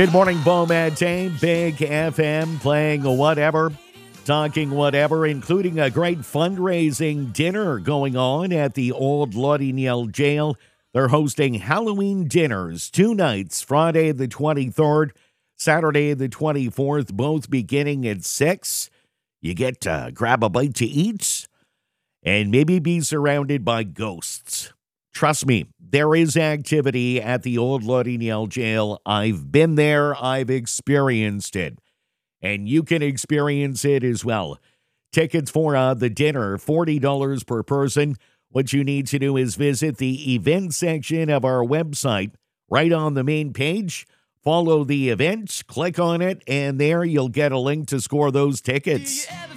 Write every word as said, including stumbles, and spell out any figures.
Good morning, Beaumont. Big F M playing whatever, talking whatever, including a great fundraising dinner going on at the Old Lauderdale Jail. They're hosting Halloween dinners two nights, Friday the twenty-third, Saturday the twenty-fourth, both beginning at six. You get to grab a bite to eat and maybe be surrounded by ghosts. Trust me, there is activity at the Old Lauderdale Jail. I've been there. I've experienced it. And you can experience it as well. Tickets for uh, the dinner, forty dollars per person. What you need to do is visit the event section of our website right on the main page. Follow the event, click on it, and there you'll get a link to score those tickets.